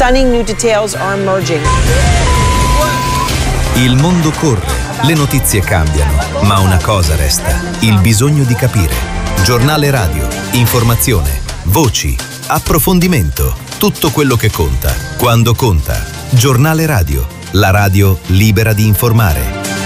Stunning new details are emerging. Il mondo corre, le notizie cambiano, ma una cosa resta: il bisogno di capire. Giornale radio, informazione, voci, approfondimento, tutto quello che conta, quando conta. Giornale radio, la radio libera di informare.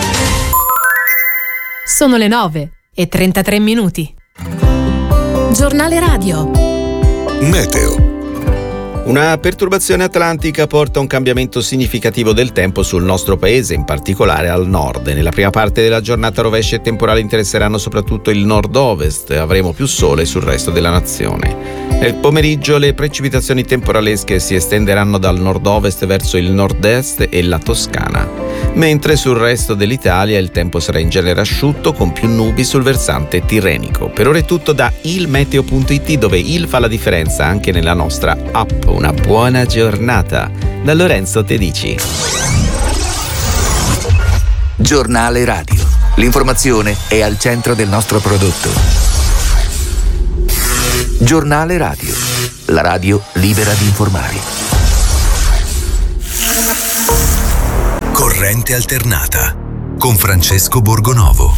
Sono le 9:33. Giornale radio. Meteo. Una perturbazione atlantica porta a un cambiamento significativo del tempo sul nostro paese, in particolare al nord. Nella prima parte della giornata rovesci e temporali interesseranno soprattutto il nord-ovest, avremo più sole sul resto della nazione. Nel pomeriggio le precipitazioni temporalesche si estenderanno dal nord-ovest verso il nord-est e la Toscana, mentre sul resto dell'Italia il tempo sarà in genere asciutto con più nubi sul versante tirrenico. Per ora è tutto da ilmeteo.it, dove il fa la differenza anche nella nostra app. Una buona giornata da Lorenzo Tedici. Giornale radio. L'informazione è al centro del nostro prodotto. Giornale radio. La radio libera di informare. Corrente alternata con Francesco Borgonovo.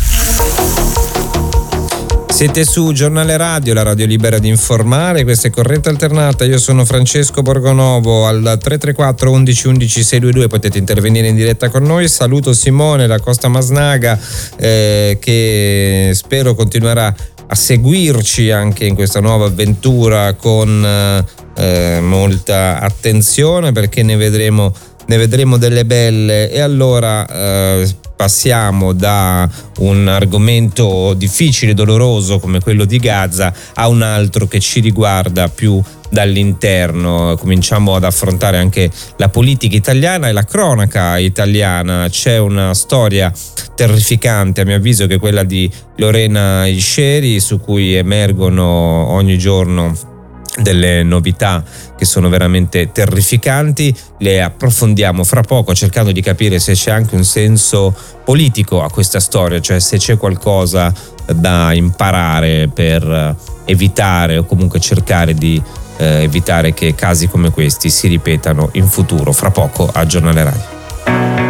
Siete su Giornale Radio, la radio libera di informare. Questa è Corrente Alternata. Io sono Francesco Borgonovo. Al 334 11 11 622 potete intervenire in diretta con noi. Saluto Simone da Costa Masnaga, che spero continuerà a seguirci anche in questa nuova avventura con molta attenzione, perché ne vedremo delle belle. E allora passiamo da un argomento difficile, doloroso come quello di Gaza a un altro che ci riguarda più dall'interno. Cominciamo ad affrontare anche la politica italiana e la cronaca italiana. C'è una storia terrificante, a mio avviso, che è quella di Lorena Ilsheri, su cui emergono ogni giorno delle novità che sono veramente terrificanti. Le approfondiamo fra poco, cercando di capire se c'è anche un senso politico a questa storia, cioè se c'è qualcosa da imparare per evitare, o comunque cercare di evitare che casi come questi si ripetano in futuro. Fra poco a Giornale Radio.